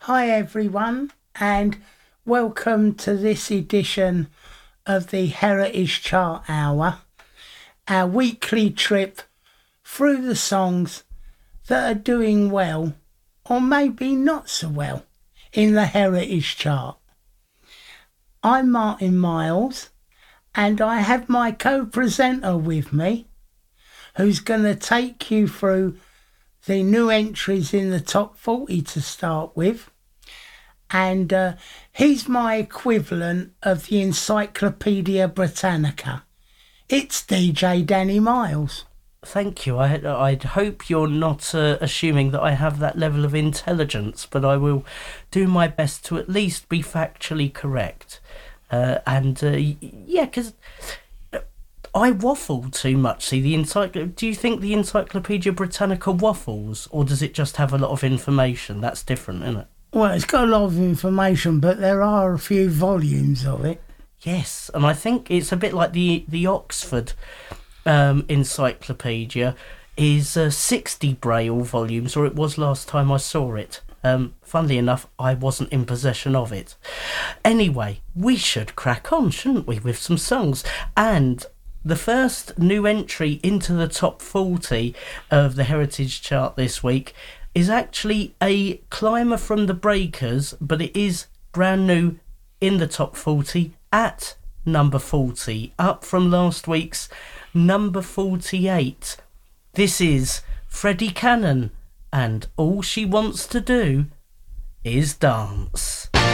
Hi everyone, and welcome to this edition of the Heritage Chart Hour, our weekly trip through the songs that are doing well, or maybe not so well, in the Heritage Chart. I'm Martin Miles, and I have my co-presenter with me, who's going to take you through the new entries in the top 40 to start with. And he's my equivalent of the Encyclopedia Britannica. It's DJ Danny Miles. Thank you. I'd hope you're not assuming that I have that level of intelligence, but I will do my best to at least be factually correct. Because I waffle too much. See, do you think the Encyclopedia Britannica waffles, or does it just have a lot of information? That's different, isn't it? Well, it's got a lot of information, but there are a few volumes of it. Yes, and I think it's a bit like the Oxford Encyclopedia is 60 Braille volumes, or it was last time I saw it. Funnily enough, I wasn't in possession of it. Anyway, we should crack on, shouldn't we, with some songs? And the first new entry into the top 40 of the Heritage Chart this week is actually a climber from the Breakers, but it is brand new in the top 40 at number 40, up from last week's number 48. This is Freddie Cannon, and All She Wants to Do is Dance.